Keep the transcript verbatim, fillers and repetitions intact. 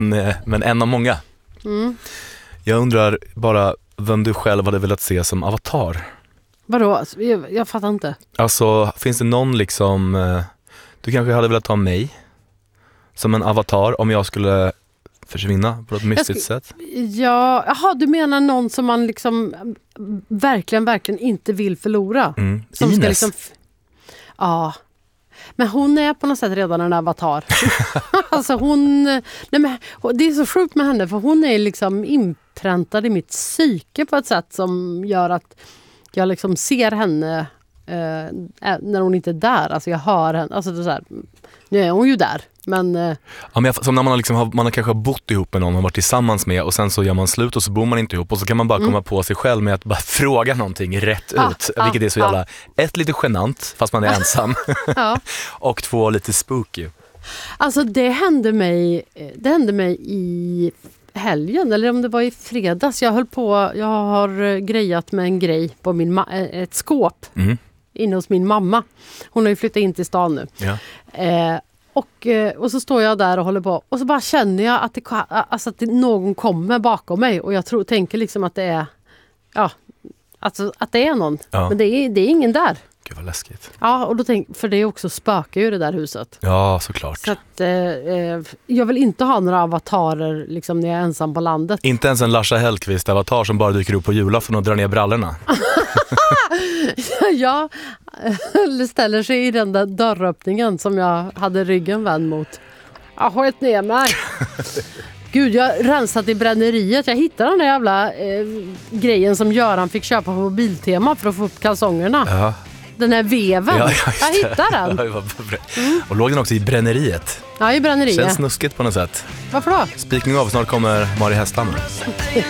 Nej, men en av många. Mm. Jag undrar bara vem du själv hade velat se som avatar. Vadå? Jag, jag fattar inte. Alltså, finns det någon liksom... eh, Du kanske hade velat ha mig som en avatar om jag skulle försvinna på ett mystiskt ska- sätt? Ja, jaha, du menar någon som man liksom verkligen, verkligen inte vill förlora? Mm. Som Ines. ska liksom... f- Ja. Men hon är på något sätt redan en avatar. Alltså hon... Nej men, det är så sjukt med henne för hon är liksom inpräntad i mitt psyke på ett sätt som gör att jag liksom ser henne eh, när hon inte är där. Alltså jag hör henne. Alltså det är så här, nu är hon ju där. Men eh, Ja, men jag, som när man, har liksom, har- man har kanske bott ihop med någon och varit tillsammans med och sen så gör man slut och så bor man inte ihop och så kan man bara komma på sig själv med att bara fråga någonting rätt Ah, ut. ah, vilket är så jävla, ett lite genant fast man är ensam ja. och två lite spooky. Alltså det hände mig det hände mig i helgen eller om det var i fredags. Jag höll på, jag har eh, grejat med en grej på min ma- eh, ett skåp Mm. inne hos min mamma. Hon har ju flyttat in till stan nu. Ja. Eh, och, eh, och så står jag där och håller på och så bara känner jag att, det, ka- alltså att det, någon kommer bakom mig och jag tror, tänker liksom att det är ja, alltså att det är någon. Ja. Men det är, det är ingen där. Gud vad läskigt. Ja, och då tänk, för det är också spökar ju det där huset. Ja, såklart. Så att, eh, eh, jag vill inte ha några avatarer liksom, när jag är ensam på landet. Inte ens en Larsa Hellqvist-avatar som bara dyker upp på julafton och drar ner brallorna. Ja, eller ställer sig i den där dörröppningen som jag hade ryggen vänd mot. Jag sköt ner mig. Gud, jag har rensat i bränneriet. Jag hittade den där jävla eh, grejen som Göran fick köpa på Biltema för att få upp kalsongerna. Ja. Den här veven. Ja, ja, just jag det. hittade den. Ja, det var bra. Och låg den också i bränneriet. Ja, i bränneriet. Känns snuskigt på något sätt. Varför då? Speaking of, snart kommer Mari Hästam.